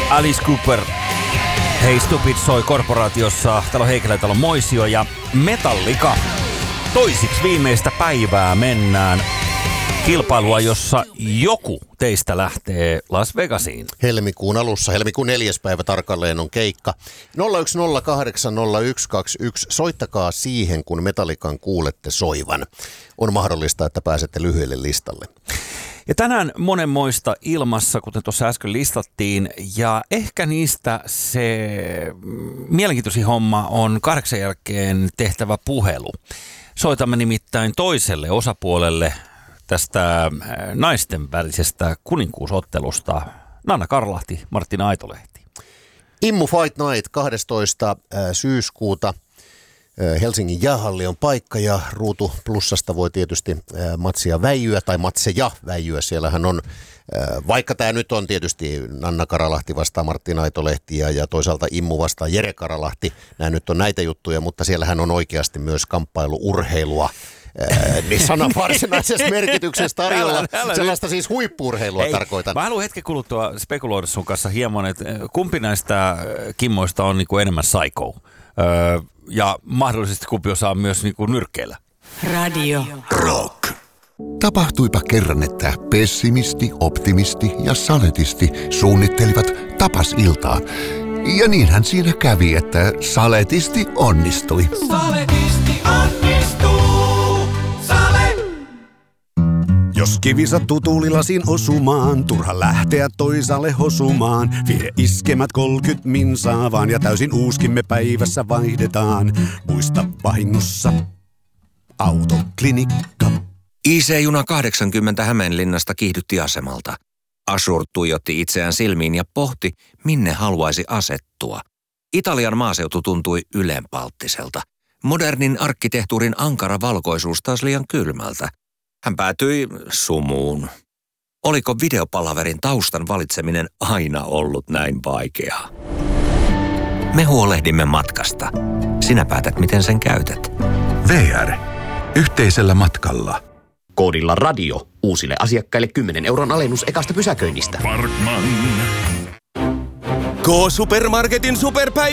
Alice Cooper. Hei Stupid soi Korporaatiossa. Täällä on Heikelä, täällä on Moisio ja Metallica. Toisiksi viimeistä päivää mennään kilpailua, jossa joku teistä lähtee Las Vegasiin. Helmikuun alussa, helmikuun 4. päivä tarkalleen on keikka. 010800121. Soittakaa siihen, kun Metallican kuulette soivan. On mahdollista, että pääsette lyhyelle listalle. Ja tänään monenmoista ilmassa, kuten tuossa äsken listattiin, ja ehkä niistä se mielenkiintoisin homma on 8 jälkeen tehtävä puhelu. Soitamme nimittäin toiselle osapuolelle tästä naisten välisestä kuninkuusottelusta. Nanna Karlahti, Martina Aitolehti. Immu Fight Night 12. syyskuuta. Helsingin jäähalli on paikka ja Ruutu Plussasta voi tietysti matsia väijyä tai matseja väijyä. Siellähän on, vaikka tämä nyt on tietysti Nanna Karalahti vastaan Martina Aitolehti ja toisaalta Immu vastaan Jere Karalahti. Nämä nyt on näitä juttuja, mutta siellähän on oikeasti myös kamppailuurheilua. Niin sanan varsinaisessa merkityksessä tarjolla. Sellaista siis huippu-urheilua tarkoitan. Mä haluan hetken kuluttua spekuloida sun kanssa hieman, että kumpi näistä kimmoista on niin kuin enemmän psycho. Ja mahdollisesti kumpi osaa myös niin kuin nyrkkeillä. Radio Rock. Tapahtuipa kerran, että pessimisti, optimisti ja saletisti suunnittelivat tapasiltaa. Ja niinhän siinä kävi, että saletisti onnistui. Saletisti onnistuu, Sale! Jos kivi sattuu tuulilasin osumaan, turha lähteä toisaalle hosumaan. Vie iskemät 30 minsaa vaan ja täysin uuskimme päivässä vaihdetaan. Muista vahingossa autoklinikka. IC-juna 80 Hämeenlinnasta kiihdytti asemalta. Ashur tuijotti itseään silmiin ja pohti, minne haluaisi asettua. Italian maaseutu tuntui ylenpalttiselta. Modernin arkkitehtuurin ankara valkoisuus taas liian kylmältä. Hän päätyi sumuun. Oliko videopalaverin taustan valitseminen aina ollut näin vaikeaa? Me huolehdimme matkasta. Sinä päätät, miten sen käytät. VR. Yhteisellä matkalla. Koodilla radio uusille asiakkaille 10 € alennus ekasta pysäköinnistä. Parkman. K-Supermarketin superpäivä